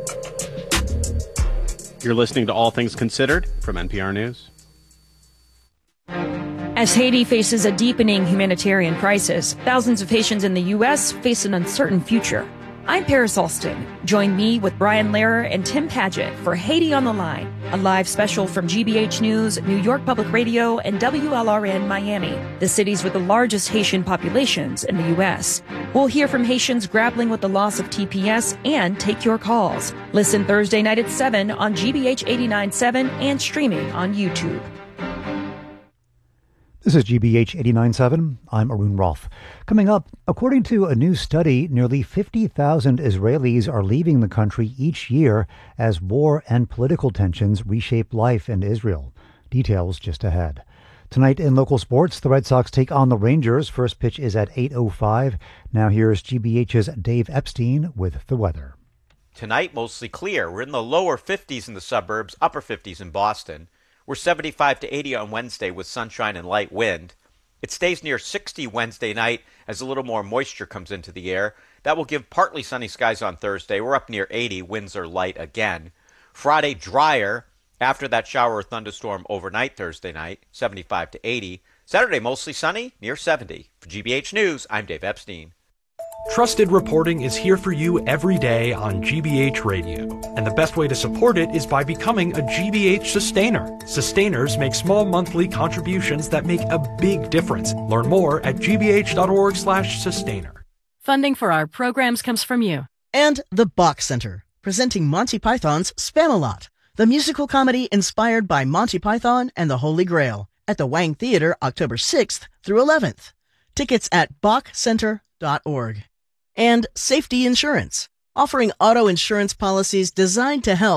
You're listening to All Things Considered from NPR News. As Haiti faces a deepening humanitarian crisis, thousands of Haitians in the U.S. face an uncertain future. I'm Paris Alston. Join me with Brian Lehrer and Tim Padgett for Haiti on the Line, a live special from GBH News, New York Public Radio, and WLRN Miami, the cities with the largest Haitian populations in the U.S. We'll hear from Haitians grappling with the loss of TPS and take your calls. Listen Thursday night at 7 on GBH 89.7 and streaming on YouTube. This is GBH 89.7. I'm Arun Roth. Coming up, according to a new study, nearly 50,000 Israelis are leaving the country each year as war and political tensions reshape life in Israel. Details just ahead. Tonight in local sports, the Red Sox take on the Rangers. First pitch is at 8:05. Now here's GBH's Dave Epstein with the weather. Tonight, mostly clear. We're in the lower 50s in the suburbs, upper 50s in Boston. We're 75 to 80 on Wednesday with sunshine and light wind. It stays near 60 Wednesday night as a little more moisture comes into the air. That will give partly sunny skies on Thursday. We're up near 80. Winds are light again. Friday, drier after that shower or thunderstorm overnight Thursday night, 75 to 80. Saturday, mostly sunny, near 70. For GBH News, I'm Dave Epstein. Trusted reporting is here for you every day on GBH Radio. And the best way to support it is by becoming a GBH Sustainer. Sustainers make small monthly contributions that make a big difference. Learn more at gbh.org/sustainer. Funding for our programs comes from you. And the Bach Center, presenting Monty Python's Spamalot, the musical comedy inspired by Monty Python and the Holy Grail, at the Wang Theater October 6th through 11th. Tickets at bachcenter.org. And Safety Insurance, offering auto insurance policies designed to help